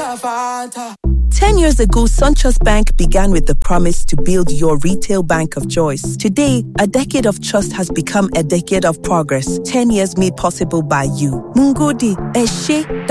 10 years ago, SunTrust Bank began with the promise to build your retail bank of choice. Today, a decade of trust has become a decade of progress. 10 years made possible by you. Mungodi, Eshe.